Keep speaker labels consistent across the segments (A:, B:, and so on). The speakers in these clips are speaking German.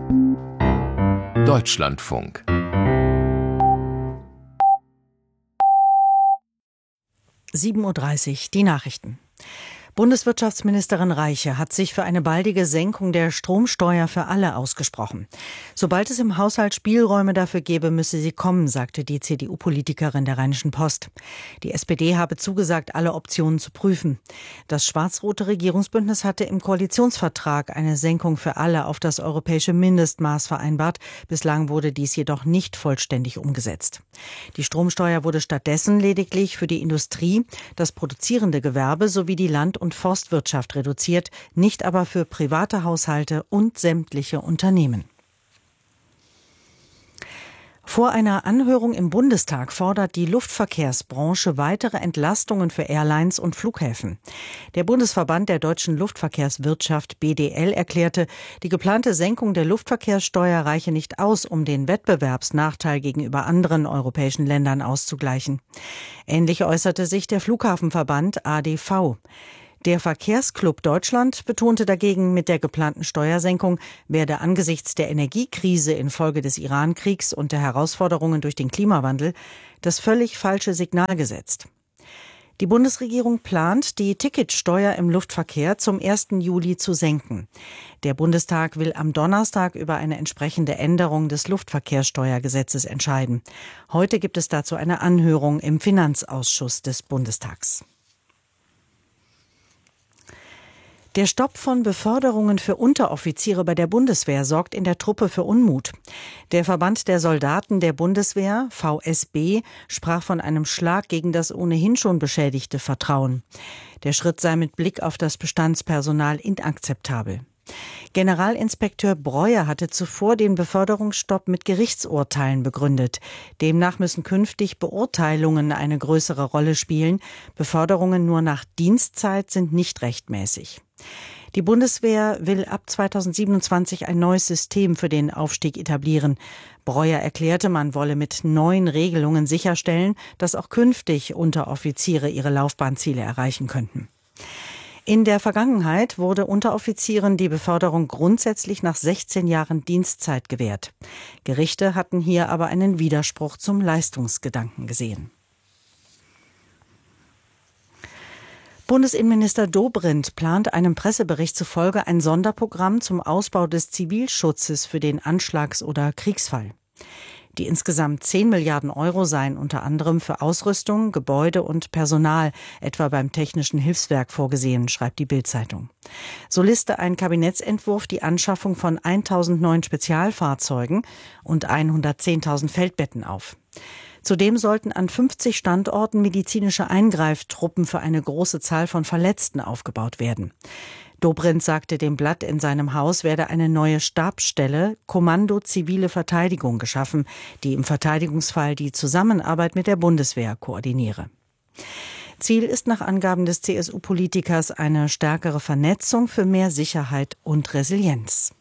A: Deutschlandfunk.
B: (7:30 Uhr), die Nachrichten. Bundeswirtschaftsministerin Reiche hat sich für eine baldige Senkung der Stromsteuer für alle ausgesprochen. Sobald es im Haushalt Spielräume dafür gäbe, müsse sie kommen, sagte die CDU-Politikerin der Rheinischen Post. Die SPD habe zugesagt, alle Optionen zu prüfen. Das schwarz-rote Regierungsbündnis hatte im Koalitionsvertrag eine Senkung für alle auf das europäische Mindestmaß vereinbart. Bislang wurde dies jedoch nicht vollständig umgesetzt. Die Stromsteuer wurde stattdessen lediglich für die Industrie, das produzierende Gewerbe sowie die Land- und Forstwirtschaft reduziert, nicht aber für private Haushalte und sämtliche Unternehmen. Vor einer Anhörung im Bundestag fordert die Luftverkehrsbranche weitere Entlastungen für Airlines und Flughäfen. Der Bundesverband der deutschen Luftverkehrswirtschaft BDL erklärte, die geplante Senkung der Luftverkehrssteuer reiche nicht aus, um den Wettbewerbsnachteil gegenüber anderen europäischen Ländern auszugleichen. Ähnlich äußerte sich der Flughafenverband ADV. Der Verkehrsclub Deutschland betonte dagegen, mit der geplanten Steuersenkung werde angesichts der Energiekrise infolge des Iran-Kriegs und der Herausforderungen durch den Klimawandel das völlig falsche Signal gesetzt. Die Bundesregierung plant, die Ticketsteuer im Luftverkehr zum 1. Juli zu senken. Der Bundestag will am Donnerstag über eine entsprechende Änderung des Luftverkehrssteuergesetzes entscheiden. Heute gibt es dazu eine Anhörung im Finanzausschuss des Bundestags. Der Stopp von Beförderungen für Unteroffiziere bei der Bundeswehr sorgt in der Truppe für Unmut. Der Verband der Soldaten der Bundeswehr, VSB, sprach von einem Schlag gegen das ohnehin schon beschädigte Vertrauen. Der Schritt sei mit Blick auf das Bestandspersonal inakzeptabel. Generalinspekteur Breuer hatte zuvor den Beförderungsstopp mit Gerichtsurteilen begründet. Demnach müssen künftig Beurteilungen eine größere Rolle spielen. Beförderungen nur nach Dienstzeit sind nicht rechtmäßig. Die Bundeswehr will ab 2027 ein neues System für den Aufstieg etablieren. Breuer erklärte, man wolle mit neuen Regelungen sicherstellen, dass auch künftig Unteroffiziere ihre Laufbahnziele erreichen könnten. In der Vergangenheit wurde Unteroffizieren die Beförderung grundsätzlich nach 16 Jahren Dienstzeit gewährt. Gerichte hatten hier aber einen Widerspruch zum Leistungsgedanken gesehen. Bundesinnenminister Dobrindt plant einem Pressebericht zufolge ein Sonderprogramm zum Ausbau des Zivilschutzes für den Anschlags- oder Kriegsfall. Die insgesamt 10 Milliarden Euro seien unter anderem für Ausrüstung, Gebäude und Personal, etwa beim Technischen Hilfswerk, vorgesehen, schreibt die Bild-Zeitung. So liste ein Kabinettsentwurf die Anschaffung von 1.000 neuen Spezialfahrzeugen und 110.000 Feldbetten auf. Zudem sollten an 50 Standorten medizinische Eingreiftruppen für eine große Zahl von Verletzten aufgebaut werden. Dobrindt sagte dem Blatt, in seinem Haus werde eine neue Stabsstelle Kommando Zivile Verteidigung geschaffen, die im Verteidigungsfall die Zusammenarbeit mit der Bundeswehr koordiniere. Ziel ist nach Angaben des CSU-Politikers eine stärkere Vernetzung für mehr Sicherheit und Resilienz.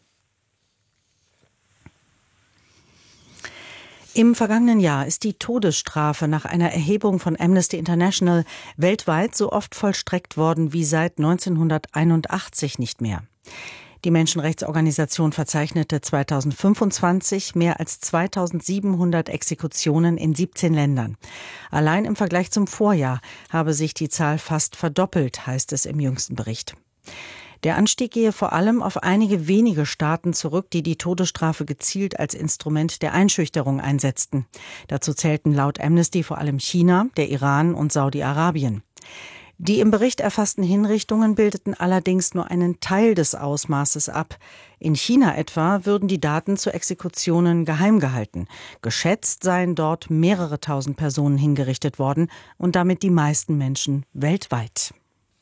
B: Im vergangenen Jahr ist die Todesstrafe nach einer Erhebung von Amnesty International weltweit so oft vollstreckt worden wie seit 1981 nicht mehr. Die Menschenrechtsorganisation verzeichnete 2025 mehr als 2.700 Exekutionen in 17 Ländern. Allein im Vergleich zum Vorjahr habe sich die Zahl fast verdoppelt, heißt es im jüngsten Bericht. Der Anstieg gehe vor allem auf einige wenige Staaten zurück, die die Todesstrafe gezielt als Instrument der Einschüchterung einsetzten. Dazu zählten laut Amnesty vor allem China, der Iran und Saudi-Arabien. Die im Bericht erfassten Hinrichtungen bildeten allerdings nur einen Teil des Ausmaßes ab. In China etwa würden die Daten zu Exekutionen geheim gehalten. Geschätzt seien dort mehrere tausend Personen hingerichtet worden und damit die meisten Menschen weltweit.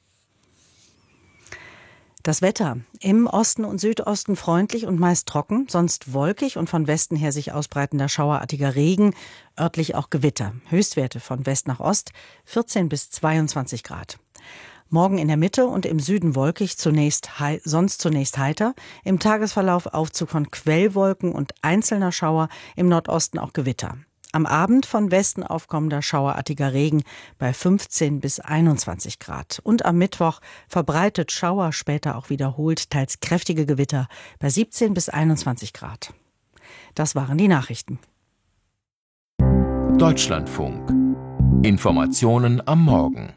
B: Das Wetter. Im Osten und Südosten freundlich und meist trocken, sonst wolkig und von Westen her sich ausbreitender schauerartiger Regen, örtlich auch Gewitter. Höchstwerte von West nach Ost 14 bis 22 Grad. Morgen in der Mitte und im Süden wolkig, sonst zunächst heiter. Im Tagesverlauf Aufzug von Quellwolken und einzelner Schauer, im Nordosten auch Gewitter. Am Abend von Westen aufkommender schauerartiger Regen bei 15 bis 21 Grad. Und am Mittwoch verbreitet Schauer, später auch wiederholt, teils kräftige Gewitter bei 17 bis 21 Grad. Das waren die Nachrichten.
A: Deutschlandfunk. Informationen am Morgen.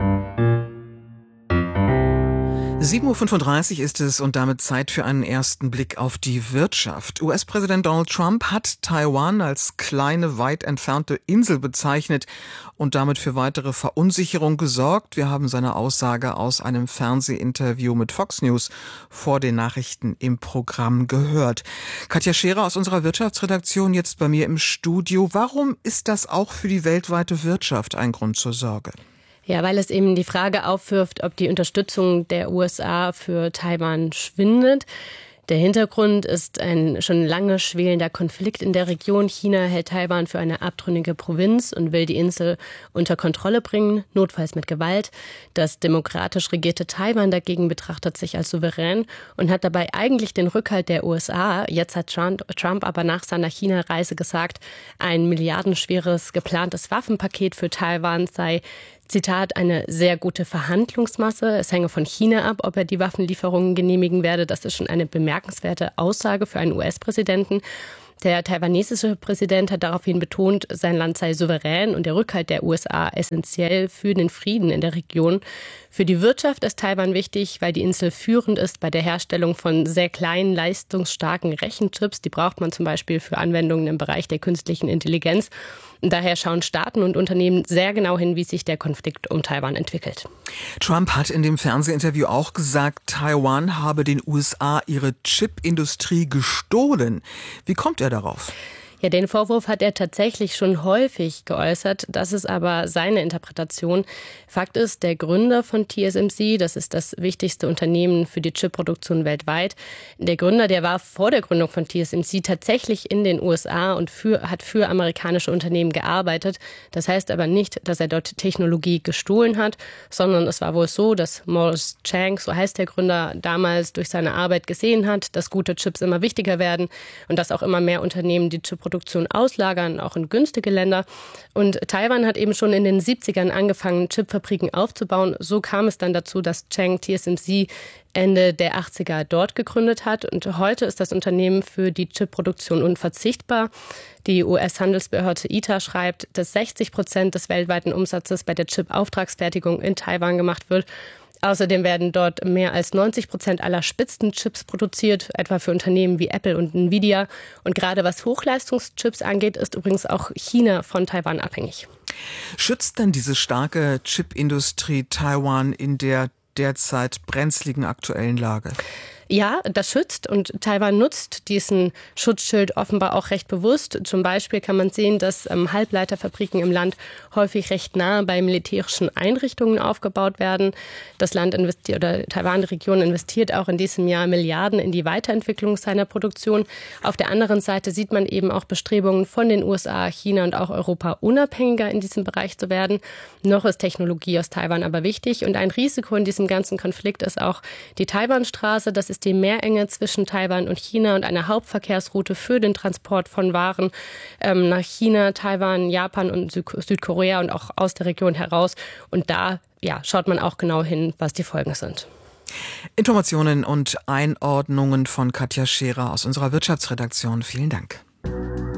C: 7:35 Uhr ist es und damit Zeit für einen ersten Blick auf die Wirtschaft. US-Präsident Donald Trump hat Taiwan als kleine, weit entfernte Insel bezeichnet und damit für weitere Verunsicherung gesorgt. Wir haben seine Aussage aus einem Fernsehinterview mit Fox News vor den Nachrichten im Programm gehört. Katja Scherer aus unserer Wirtschaftsredaktion jetzt bei mir im Studio. Warum ist das auch für die weltweite Wirtschaft ein Grund zur Sorge?
D: Ja, weil es eben die Frage aufwirft, ob die Unterstützung der USA für Taiwan schwindet. Der Hintergrund ist ein schon lange schwelender Konflikt in der Region. China hält Taiwan für eine abtrünnige Provinz und will die Insel unter Kontrolle bringen, notfalls mit Gewalt. Das demokratisch regierte Taiwan dagegen betrachtet sich als souverän und hat dabei eigentlich den Rückhalt der USA. Jetzt hat Trump aber nach seiner China-Reise gesagt, ein milliardenschweres geplantes Waffenpaket für Taiwan sei, Zitat, eine sehr gute Verhandlungsmasse. Es hänge von China ab, ob er die Waffenlieferungen genehmigen werde. Das ist schon eine bemerkenswerte Aussage für einen US-Präsidenten. Der taiwanesische Präsident hat daraufhin betont, sein Land sei souverän und der Rückhalt der USA essentiell für den Frieden in der Region. Für die Wirtschaft ist Taiwan wichtig, weil die Insel führend ist bei der Herstellung von sehr kleinen, leistungsstarken Rechenchips. Die braucht man zum Beispiel für Anwendungen im Bereich der künstlichen Intelligenz. Und daher schauen Staaten und Unternehmen sehr genau hin, wie sich der Konflikt um Taiwan entwickelt.
C: Trump hat in dem Fernsehinterview auch gesagt, Taiwan habe den USA ihre Chipindustrie gestohlen. Wie kommt er darauf?
D: Ja, den Vorwurf hat er tatsächlich schon häufig geäußert. Das ist aber seine Interpretation. Fakt ist, der Gründer von TSMC, das ist das wichtigste Unternehmen für die Chipproduktion weltweit. Der Gründer, der war vor der Gründung von TSMC tatsächlich in den USA und hat für amerikanische Unternehmen gearbeitet. Das heißt aber nicht, dass er dort Technologie gestohlen hat, sondern es war wohl so, dass Morris Chang, so heißt der Gründer, damals durch seine Arbeit gesehen hat, dass gute Chips immer wichtiger werden und dass auch immer mehr Unternehmen die Chipproduktion auslagern, auch in günstige Länder. Und Taiwan hat eben schon in den 70ern angefangen, Chipfabriken aufzubauen. So kam es dann dazu, dass Chang TSMC Ende der 80er dort gegründet hat. Und heute ist das Unternehmen für die Chipproduktion unverzichtbar. Die US-Handelsbehörde ITA schreibt, dass 60% des weltweiten Umsatzes bei der Chip-Auftragsfertigung in Taiwan gemacht wird. Außerdem werden dort mehr als 90% aller Spitzenchips produziert, etwa für Unternehmen wie Apple und Nvidia. Und gerade was Hochleistungschips angeht, ist übrigens auch China von Taiwan abhängig.
C: Schützt denn diese starke Chipindustrie Taiwan in der derzeit brenzligen aktuellen Lage?
D: Ja, das schützt und Taiwan nutzt diesen Schutzschild offenbar auch recht bewusst. Zum Beispiel kann man sehen, dass Halbleiterfabriken im Land häufig recht nah bei militärischen Einrichtungen aufgebaut werden. Das Land Taiwan-Region investiert auch in diesem Jahr Milliarden in die Weiterentwicklung seiner Produktion. Auf der anderen Seite sieht man eben auch Bestrebungen von den USA, China und auch Europa unabhängiger in diesem Bereich zu werden. Noch ist Technologie aus Taiwan aber wichtig und ein Risiko in diesem ganzen Konflikt ist auch die Taiwanstraße. Das ist die Meerenge zwischen Taiwan und China und eine Hauptverkehrsroute für den Transport von Waren nach China, Taiwan, Japan und Südkorea und auch aus der Region heraus. Und da schaut man auch genau hin, was die Folgen sind.
C: Informationen und Einordnungen von Katja Scherer aus unserer Wirtschaftsredaktion. Vielen Dank.